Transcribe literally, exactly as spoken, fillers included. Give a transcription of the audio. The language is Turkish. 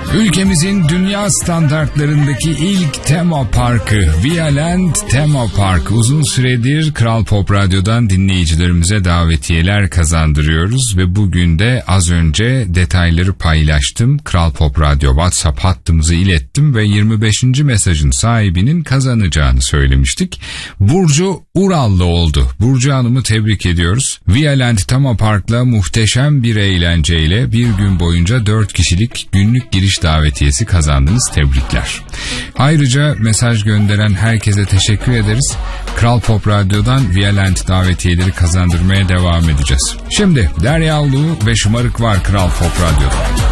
Ülkemizin dünya standartlarındaki ilk tema parkı Vialand Tema Park. Uzun süredir Kral Pop Radyo'dan dinleyicilerimize davetiyeler kazandırıyoruz ve bugün de az önce detayları paylaştım. Kral Pop Radyo WhatsApp hattımızı ilettim ve yirmi beşinci mesajın sahibinin kazanacağını söylemiştik. Burcu Urallı oldu. Burcu Hanım'ı tebrik ediyoruz. Vialand Tema Park'la muhteşem bir eğlenceyle bir gün boyunca dört kişilik günlük giriş davetiyesi kazandınız. Tebrikler. Ayrıca mesaj gönderen herkese teşekkür ederiz. Kral Pop Radyo'dan Vialand davetiyeleri kazandırmaya devam edeceğiz. Şimdi Derya Ulu ve Şımarık var Kral Pop Radyo'da.